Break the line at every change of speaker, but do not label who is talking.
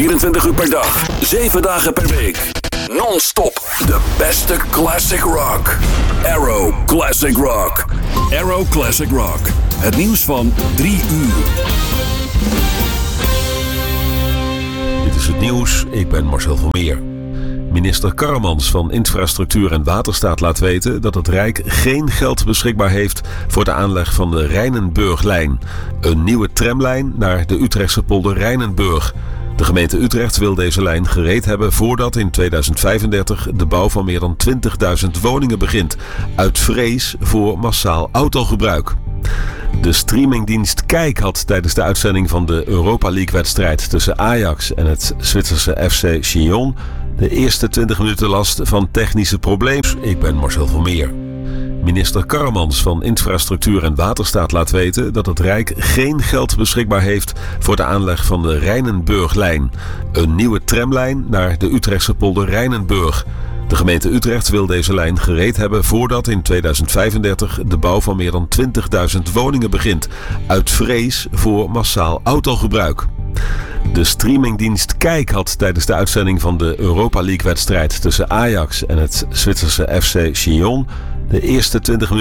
24 uur per dag, 7 dagen per week. Non-stop de beste classic rock. Arrow Classic Rock. Arrow Classic Rock. Het nieuws van 3 uur.
Dit is het nieuws, ik ben Marcel van Meer. Minister Karremans van Infrastructuur en Waterstaat laat weten dat het Rijk geen geld beschikbaar heeft voor de aanleg van de Rijnenburglijn. Een nieuwe tramlijn naar de Utrechtse polder Rijnenburg. De gemeente Utrecht wil deze lijn gereed hebben voordat in 2035 de bouw van meer dan 20.000 woningen begint, uit vrees voor massaal autogebruik. De streamingdienst Kijk had tijdens de uitzending van de Europa League-wedstrijd tussen Ajax en het Zwitserse FC Sion de eerste 20 minuten last van technische problemen. Ik ben Marcel van Meer. Minister Karremans van Infrastructuur en Waterstaat laat weten dat het Rijk geen geld beschikbaar heeft voor de aanleg van de Rijnenburglijn. Een nieuwe tramlijn naar de Utrechtse polder Rijnenburg. De gemeente Utrecht wil deze lijn gereed hebben voordat in 2035 de bouw van meer dan 20.000 woningen begint, uit vrees voor massaal autogebruik. De streamingdienst Kijk had tijdens de uitzending van de Europa League-wedstrijd tussen Ajax en het Zwitserse FC Sion de eerste 20 minuten